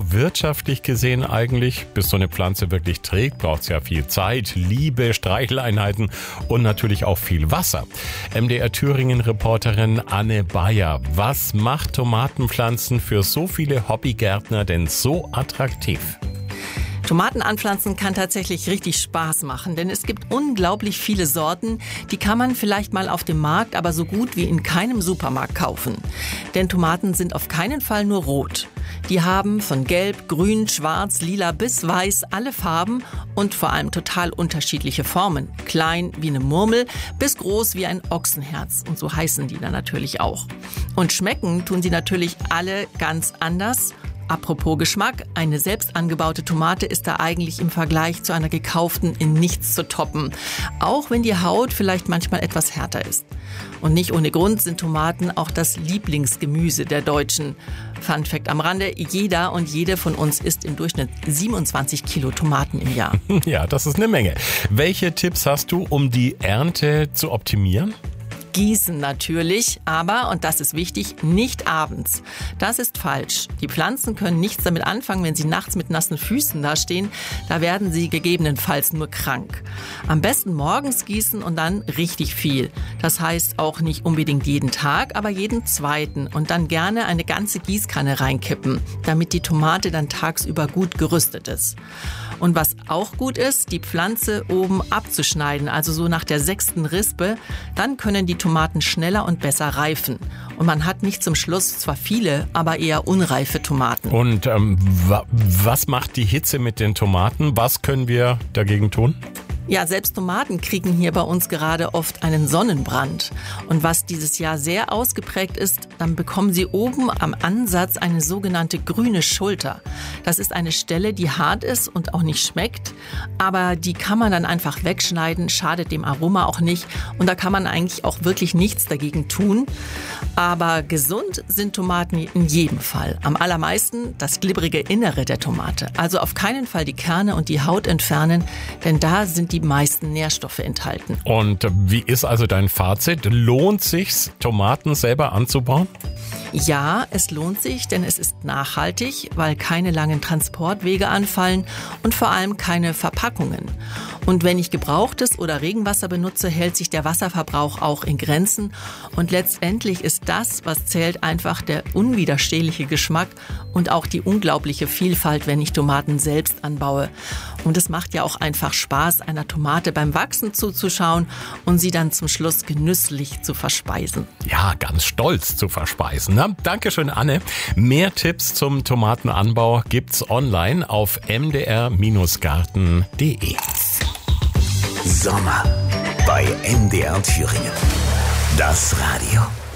aber wirtschaftlich gesehen eigentlich, bis so eine Pflanze wirklich trägt, braucht es ja viel Zeit, Liebe, Streicheleinheiten und natürlich auch viel Wasser. MDR Thüringen-Reporterin Anne Bayer, was macht Tomatenpflanzen für so viele Hobbygärtner denn so attraktiv? Tomaten anpflanzen kann tatsächlich richtig Spaß machen, denn es gibt unglaublich viele Sorten, die kann man vielleicht mal auf dem Markt, aber so gut wie in keinem Supermarkt kaufen. Denn Tomaten sind auf keinen Fall nur rot. Die haben von gelb, grün, schwarz, lila bis weiß alle Farben und vor allem total unterschiedliche Formen. Klein wie eine Murmel bis groß wie ein Ochsenherz. Und so heißen die dann natürlich auch. Und schmecken tun sie natürlich alle ganz anders. Apropos Geschmack, eine selbst angebaute Tomate ist da eigentlich im Vergleich zu einer gekauften in nichts zu toppen. Auch wenn die Haut vielleicht manchmal etwas härter ist. Und nicht ohne Grund sind Tomaten auch das Lieblingsgemüse der Deutschen. Fun Fact am Rande, jeder und jede von uns isst im Durchschnitt 27 Kilo Tomaten im Jahr. Ja, das ist eine Menge. Welche Tipps hast du, um die Ernte zu optimieren? Gießen natürlich, aber, und das ist wichtig, nicht abends. Das ist falsch. Die Pflanzen können nichts damit anfangen, wenn sie nachts mit nassen Füßen dastehen. Da werden sie gegebenenfalls nur krank. Am besten morgens gießen und dann richtig viel. Das heißt auch nicht unbedingt jeden Tag, aber jeden zweiten. Und dann gerne eine ganze Gießkanne reinkippen, damit die Tomate dann tagsüber gut gerüstet ist. Und was auch gut ist, die Pflanze oben abzuschneiden, also so nach der 6. Rispe. Dann können die Tomaten schneller und besser reifen. Und man hat nicht zum Schluss zwar viele, aber eher unreife Tomaten. Und was macht die Hitze mit den Tomaten? Was können wir dagegen tun? Ja, selbst Tomaten kriegen hier bei uns gerade oft einen Sonnenbrand. Und was dieses Jahr sehr ausgeprägt ist, dann bekommen sie oben am Ansatz eine sogenannte grüne Schulter. Das ist eine Stelle, die hart ist und auch nicht schmeckt. Aber die kann man dann einfach wegschneiden, schadet dem Aroma auch nicht. Und da kann man eigentlich auch wirklich nichts dagegen tun. Aber gesund sind Tomaten in jedem Fall. Am allermeisten das glibbrige Innere der Tomate. Also auf keinen Fall die Kerne und die Haut entfernen, denn da sind die meisten Nährstoffe enthalten. Und wie ist also dein Fazit? Lohnt sich's, Tomaten selber anzubauen? Ja, es lohnt sich, denn es ist nachhaltig, weil keine langen Transportwege anfallen und vor allem keine Verpackungen. Und wenn ich gebrauchtes oder Regenwasser benutze, hält sich der Wasserverbrauch auch in Grenzen. Und letztendlich ist das, was zählt, einfach der unwiderstehliche Geschmack und auch die unglaubliche Vielfalt, wenn ich Tomaten selbst anbaue. Und es macht ja auch einfach Spaß, einer Tomate beim Wachsen zuzuschauen und sie dann zum Schluss genüsslich zu verspeisen. Ja, ganz stolz zu verspeisen. Ne? Dankeschön, Anne. Mehr Tipps zum Tomatenanbau gibt's online auf mdr-garten.de. Sommer bei MDR Thüringen. Das Radio.